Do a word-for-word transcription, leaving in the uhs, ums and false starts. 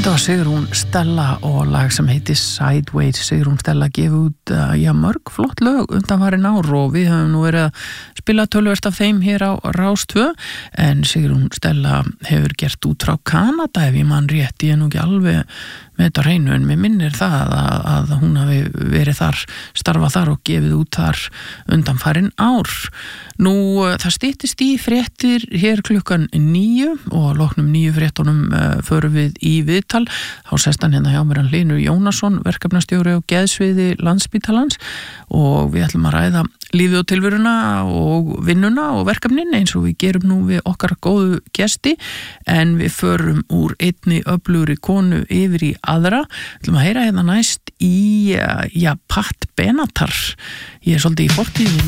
Þetta var Sigrún Stella og lag sem heitir Sideways. Sigrún Stella gefið út uh, já, mörg flott lög undanfarin ár og við höfum nú verið að spila töluvert af þeim hér á Rás tvö, en Sigrún Stella hefur gert út frá Kanada ef ég man rétt, ég er nú ekki alveg með þetta hreinu, en mér minnir það að, að hún hafi verið þar, starfað þar og gefið út þar undanfarin ár. Nú, það styttist í fréttir hér klukkan níu og loknum níu fréttunum uh, förum við í viðtal. Þá sest hann hérna hjá mér hann Hlynur Jónasson, verkefnastjóri á geðsviði Landspítalans, og við ætlum að ræða lífið og tilveruna og vinnuna og verkefnin eins og við gerum nú við okkar góðu gesti, en við förum úr einni öflugri konu yfir í aðra. Við ætlum að heyra hérna næst í, já, Pat Benatar. Ég er svolítið í fortíðinni